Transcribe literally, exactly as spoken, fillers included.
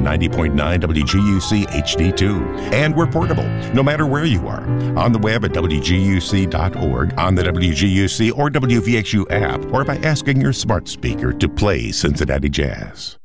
ninety point nine W G U C H D two. And we're portable, no matter where you are. On the web at W G U C dot org, on the W G U C or W V X U app, or by asking your smart speaker to play Cincinnati Jazz.